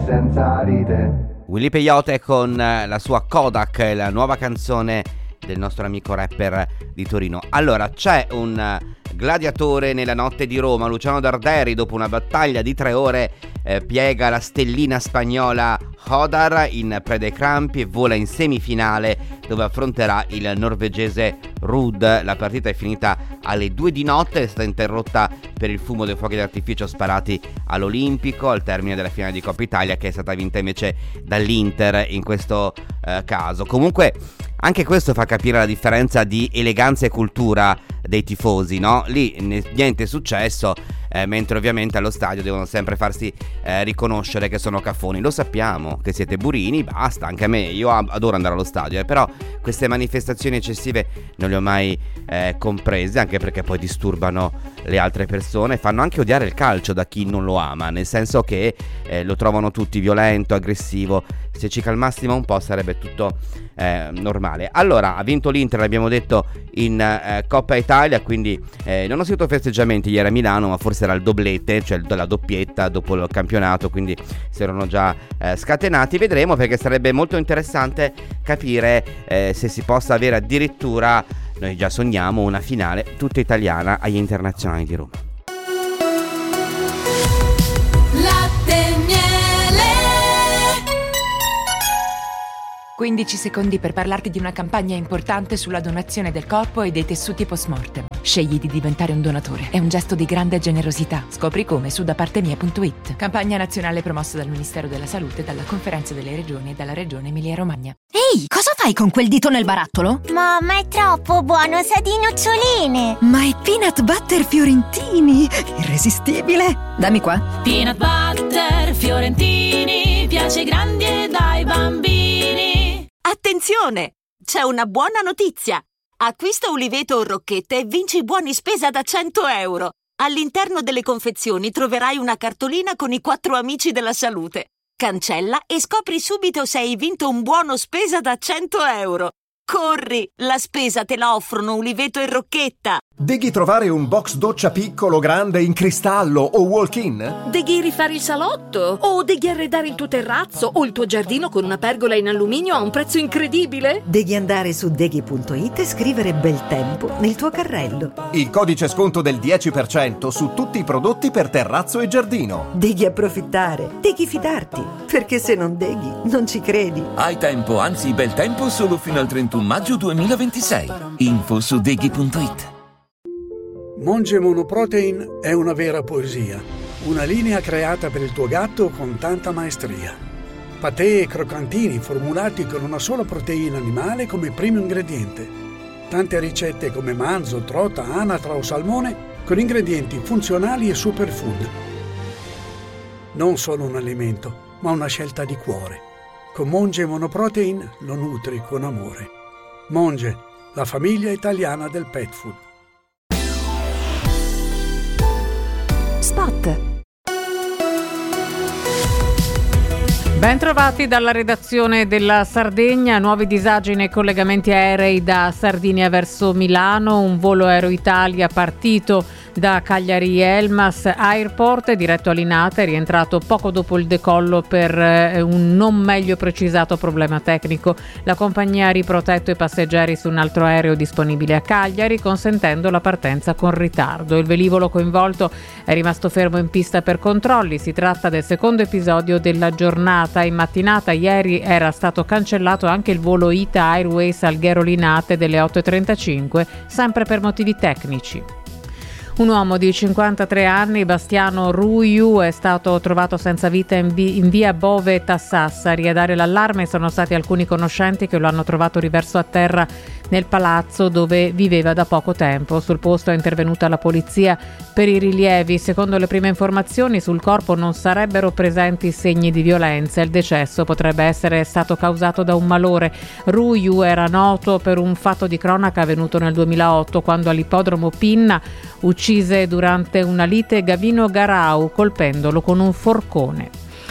senza ride. Willy Peyote con la sua Kodak, la nuova canzone del nostro amico rapper di Torino. Allora, c'è un gladiatore nella notte di Roma, Luciano Darderi, dopo una battaglia di 3 ore piega la stellina spagnola Hodar in preda ai crampi e vola in semifinale, dove affronterà il norvegese Ruud. La partita è finita alle 2 di notte, è stata interrotta per il fumo dei fuochi d'artificio sparati all'Olimpico al termine della finale di Coppa Italia, che è stata vinta invece dall'Inter in questo caso. Comunque anche questo fa capire la differenza di eleganza e cultura dei tifosi, no? Lì niente è successo, mentre ovviamente allo stadio devono sempre farsi riconoscere che sono caffoni. Lo sappiamo che siete burini, basta, anche a me, io adoro andare allo stadio, però queste manifestazioni eccessive non le ho mai comprese, anche perché poi disturbano le altre persone, fanno anche odiare il calcio da chi non lo ama, nel senso che lo trovano tutti violento, aggressivo. Se ci calmassimo un po' sarebbe tutto normale. Allora, ha vinto l'Inter, l'abbiamo detto, in Coppa Italia, quindi non ho sentito festeggiamenti ieri a Milano, ma forse era il doblete, cioè la doppietta dopo il campionato, quindi si erano già scatenati. Vedremo, perché sarebbe molto interessante capire se si possa avere addirittura, noi già sogniamo, una finale tutta italiana agli internazionali di Roma. 15 secondi per parlarti di una campagna importante sulla donazione del corpo e dei tessuti post-mortem. Scegli di diventare un donatore. È un gesto di grande generosità. Scopri come su dapartemia.it. Campagna nazionale promossa dal Ministero della Salute, dalla Conferenza delle Regioni e dalla Regione Emilia-Romagna. Ehi, cosa fai con quel dito nel barattolo? Mamma, è troppo buono, sa di noccioline. Ma è peanut butter fiorentini, irresistibile. Dammi qua. Peanut butter fiorentini, piace ai grandi e dai bambini. Attenzione! C'è una buona notizia! Acquista Uliveto o Rocchette e vinci buoni spesa da 100 euro. All'interno delle confezioni troverai una cartolina con i 4 amici della salute. Cancella e scopri subito se hai vinto un buono spesa da 100 euro. Corri! La spesa te la offrono Uliveto e Rocchetta. Devi trovare un box doccia piccolo, grande, in cristallo o walk-in? Devi rifare il salotto? O devi arredare il tuo terrazzo o il tuo giardino con una pergola in alluminio a un prezzo incredibile? Devi andare su deghi.it e scrivere bel tempo nel tuo carrello. Il codice sconto del 10% su tutti i prodotti per terrazzo e giardino. Devi approfittare, devi fidarti, perché se non deghi non ci credi. Hai tempo, anzi bel tempo, solo fino al 31 maggio 2026. Info su deghi.it. Monge Monoprotein è una vera poesia, una linea creata per il tuo gatto con tanta maestria. Patè e croccantini formulati con una sola proteina animale come primo ingrediente. Tante ricette come manzo, trota, anatra o salmone con ingredienti funzionali e superfood. Non solo un alimento, ma una scelta di cuore. Con Monge Monoprotein lo nutri con amore. Monge, la famiglia italiana del pet food. Spot. Ben trovati dalla redazione della Sardegna. Nuovi disagi nei collegamenti aerei da Sardinia verso Milano. Un volo Aero Italia partito da Cagliari Elmas Airport diretto a Linate è rientrato poco dopo il decollo per un non meglio precisato problema tecnico. La compagnia ha riprotetto i passeggeri su un altro aereo disponibile a Cagliari, consentendo la partenza con ritardo. Il velivolo coinvolto è rimasto fermo in pista per controlli. Si tratta del secondo episodio della giornata. In mattinata ieri era stato cancellato anche il volo Ita Airways Alghero Linate delle 8:35, sempre per motivi tecnici. Un uomo di 53 anni, Bastiano Ruiu, è stato trovato senza vita in via Bove Tassassari. A dare l'allarme sono stati alcuni conoscenti che lo hanno trovato riverso a terra nel palazzo dove viveva da poco tempo. Sul posto è intervenuta la polizia per i rilievi. Secondo le prime informazioni sul corpo non sarebbero presenti segni di violenza. Il decesso potrebbe essere stato causato da un malore. Ruiu era noto per un fatto di cronaca avvenuto nel 2008 quando all'ippodromo Pinna uccise durante una lite Gavino Garau colpendolo con un forcone.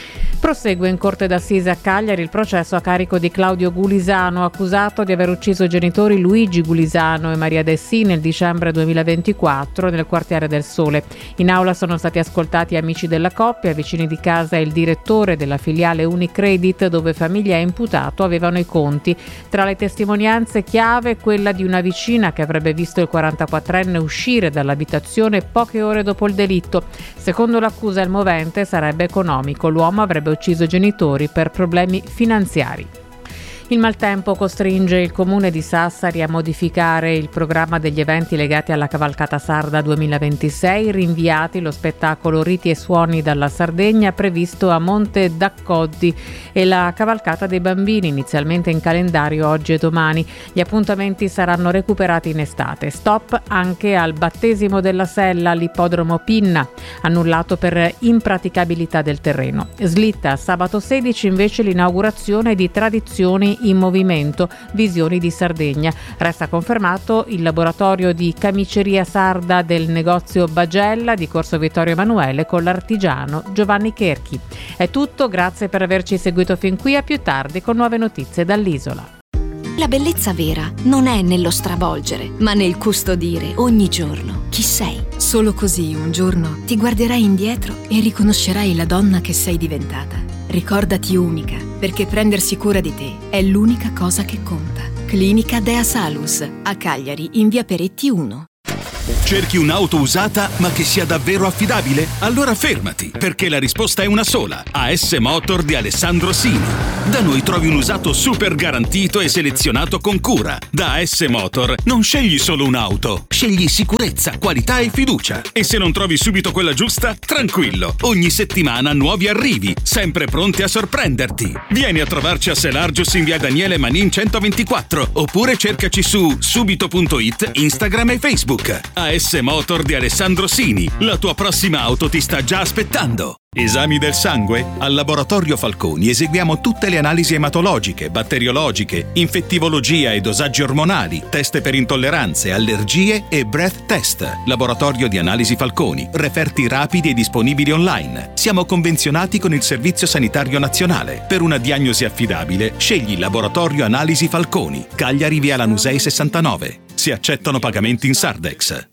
Prosegue in Corte d'Assise a Cagliari il processo a carico di Claudio Gulisano, accusato di aver ucciso i genitori Luigi Gulisano e Maria Dessì nel dicembre 2024 nel quartiere del Sole. In aula sono stati ascoltati amici della coppia, vicini di casa e il direttore della filiale Unicredit dove famiglia e imputato avevano i conti. Tra le testimonianze chiave quella di una vicina che avrebbe visto il 44enne uscire dall'abitazione poche ore dopo il delitto. Secondo l'accusa il movente sarebbe economico, l'uomo avrebbe ucciso i genitori per problemi finanziari. Il maltempo costringe il comune di Sassari a modificare il programma degli eventi legati alla cavalcata sarda 2026, rinviati lo spettacolo Riti e Suoni dalla Sardegna previsto a Monte d'Accoddi e la cavalcata dei bambini inizialmente in calendario oggi e domani. Gli appuntamenti saranno recuperati in estate. Stop anche al battesimo della Sella all'ippodromo Pinna, annullato per impraticabilità del terreno. Slitta sabato 16 invece l'inaugurazione di Tradizioni in Movimento, Visioni di Sardegna. Resta confermato il laboratorio di camiceria sarda del negozio Bagella di Corso Vittorio Emanuele con l'artigiano Giovanni Cherchi. È tutto, grazie per averci seguito fin qui, a più tardi con nuove notizie dall'isola. La bellezza vera non è nello stravolgere, ma nel custodire ogni giorno chi sei. Solo così un giorno ti guarderai indietro e riconoscerai la donna che sei diventata. Ricordati unica, perché prendersi cura di te è l'unica cosa che conta. Clinica Dea Salus, a Cagliari, in via Peretti 1. Cerchi un'auto usata ma che sia davvero affidabile? Allora fermati, perché la risposta è una sola. AS Motor di Alessandro Sini. Da noi trovi un usato super garantito e selezionato con cura. Da AS Motor non scegli solo un'auto, scegli sicurezza, qualità e fiducia. E se non trovi subito quella giusta, tranquillo. Ogni settimana nuovi arrivi, sempre pronti a sorprenderti. Vieni a trovarci a Selargius in via Daniele Manin 124 oppure cercaci su subito.it, Instagram e Facebook. AS Motor di Alessandro Sini. La tua prossima auto ti sta già aspettando. Esami del sangue? Al Laboratorio Falconi eseguiamo tutte le analisi ematologiche, batteriologiche, infettivologia e dosaggi ormonali, test per intolleranze, allergie e breath test. Laboratorio di Analisi Falconi. Referti rapidi e disponibili online. Siamo convenzionati con il Servizio Sanitario Nazionale. Per una diagnosi affidabile, scegli Laboratorio Analisi Falconi. Cagliari via Lanusei 69. Si accettano pagamenti in Sardex.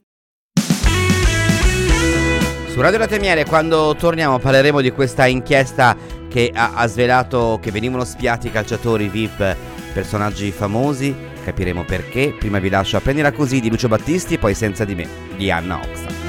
Su Radio Latte e Miele, quando torniamo, parleremo di questa inchiesta che ha svelato che venivano spiati i calciatori VIP, personaggi famosi. Capiremo perché. Prima vi lascio a Prendila Così di Lucio Battisti e poi Senza di me di Anna Oxa.